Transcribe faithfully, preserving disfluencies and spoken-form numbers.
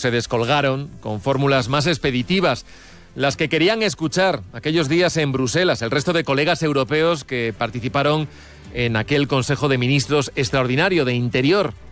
se descolgaron con fórmulas más expeditivas, las que querían escuchar aquellos días en Bruselas el resto de colegas europeos que participaron en aquel Consejo de Ministros extraordinario de Interior